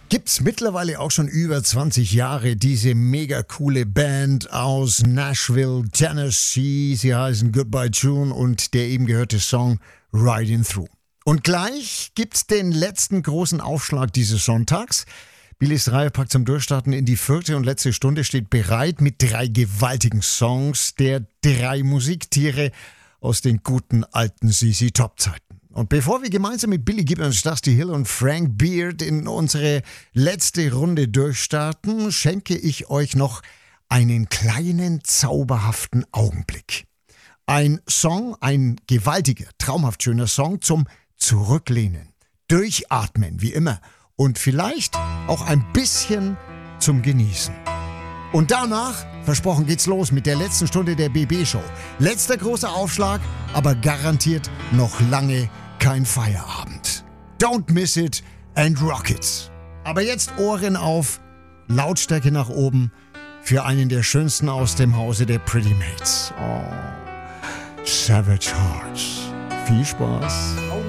Gibt's mittlerweile auch schon über 20 Jahre diese mega coole Band aus Nashville, Tennessee. Sie heißen Goodbye June und der eben gehörte Song Riding Through. Und gleich gibt's den letzten großen Aufschlag dieses Sonntags. Billys Dreierpack zum Durchstarten in die 4. und letzte Stunde steht bereit mit 3 gewaltigen Songs der 3 Musiktiere aus den guten alten ZZ Top-Zeiten. Und bevor wir gemeinsam mit Billy Gibbons, Dusty Hill und Frank Beard in unsere letzte Runde durchstarten, schenke ich euch noch einen kleinen, zauberhaften Augenblick. Ein Song, ein gewaltiger, traumhaft schöner Song zum Zurücklehnen, Durchatmen, wie immer. Und vielleicht auch ein bisschen zum Genießen. Und danach, versprochen, geht's los mit der letzten Stunde der BB-Show. Letzter großer Aufschlag, aber garantiert noch lange kein Feierabend. Don't miss it and rock it. Aber jetzt Ohren auf, Lautstärke nach oben für einen der schönsten aus dem Hause der Pretty Mates. Oh, Savage Hearts. Viel Spaß.